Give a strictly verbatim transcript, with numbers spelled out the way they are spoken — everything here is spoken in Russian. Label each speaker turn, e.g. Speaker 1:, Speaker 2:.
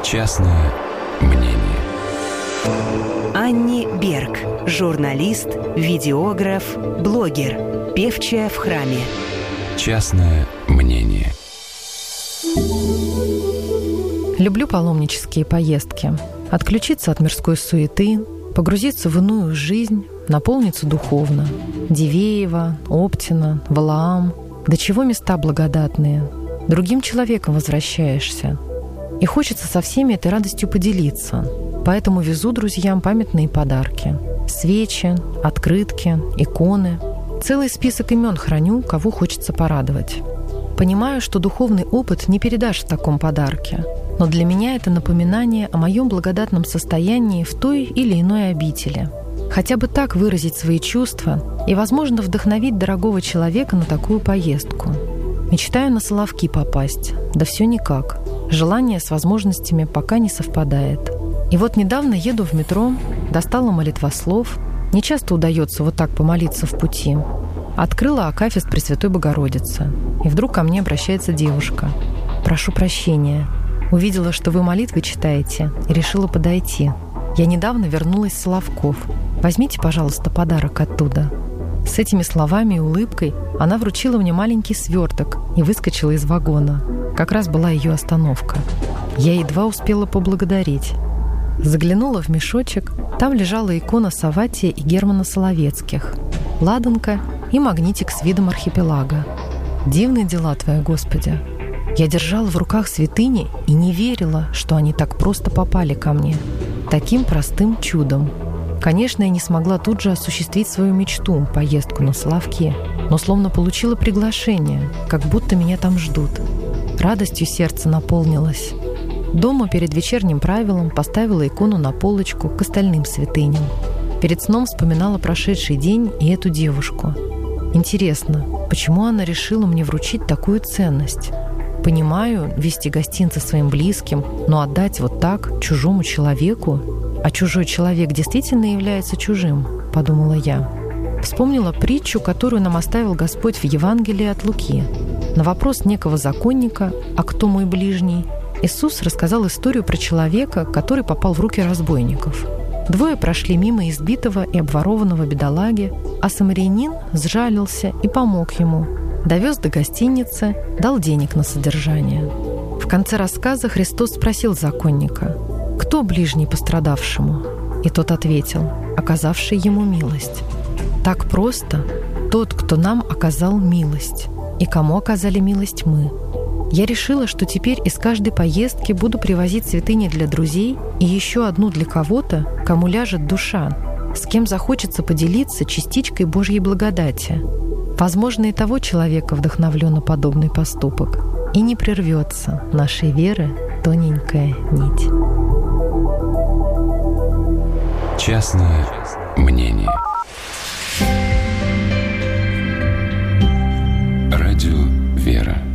Speaker 1: Частное мнение.
Speaker 2: Анни Берг, журналист, видеограф, блогер, певчая в храме.
Speaker 1: Частное мнение.
Speaker 3: Люблю паломнические поездки. Отключиться от мирской суеты, погрузиться в иную жизнь, наполниться духовно. Дивеево, Оптино, Валаам. До чего места благодатные. Другим человеком возвращаешься. И хочется со всеми этой радостью поделиться. Поэтому везу друзьям памятные подарки. Свечи, открытки, иконы. Целый список имен храню, кого хочется порадовать. Понимаю, что духовный опыт не передашь в таком подарке. Но для меня это напоминание о моем благодатном состоянии в той или иной обители. Хотя бы так выразить свои чувства и, возможно, вдохновить дорогого человека на такую поездку. Мечтаю на Соловки попасть, да все никак. Желание с возможностями пока не совпадает. И вот недавно еду в метро, достала молитвослов. Не часто удается вот так помолиться в пути. Открыла акафист Пресвятой Богородицы. И вдруг ко мне обращается девушка. «Прошу прощения. Увидела, что вы молитвы читаете, и решила подойти. Я недавно вернулась с Соловков. Возьмите, пожалуйста, подарок оттуда». С этими словами и улыбкой она вручила мне маленький сверток и выскочила из вагона. Как раз была ее остановка. Я едва успела поблагодарить. Заглянула в мешочек. Там лежала икона Савватия и Германа Соловецких, ладанка и магнитик с видом архипелага. Дивные дела Твои, Господи. Я держала в руках святыни и не верила, что они так просто попали ко мне. Таким простым чудом. Конечно, я не смогла тут же осуществить свою мечту – поездку на Соловки, но словно получила приглашение, как будто меня там ждут. Радостью сердце наполнилось. Дома перед вечерним правилом поставила икону на полочку к остальным святыням. Перед сном вспоминала прошедший день и эту девушку. Интересно, почему она решила мне вручить такую ценность? Понимаю, вести гостинцы своим близким, но отдать вот так чужому человеку? А чужой человек действительно является чужим, подумала я. Вспомнила притчу, которую нам оставил Господь в Евангелии от Луки. На вопрос некого законника «А кто мой ближний?» Иисус рассказал историю про человека, который попал в руки разбойников. Двое прошли мимо избитого и обворованного бедолаги, а самарянин сжалился и помог ему. Довез до гостиницы, дал денег на содержание. В конце рассказа Христос спросил законника: «Кто ближний пострадавшему?» И тот ответил: «Оказавший ему милость». Так просто: тот, кто нам оказал милость. И кому оказали милость мы. Я решила, что теперь из каждой поездки буду привозить святыни для друзей и еще одну для кого-то, кому ляжет душа, с кем захочется поделиться частичкой Божьей благодати. Возможно, и того человека вдохновлен на подобный поступок. И не прервется нашей веры тоненькая нить.
Speaker 1: Частное мнение. Радио «Вера».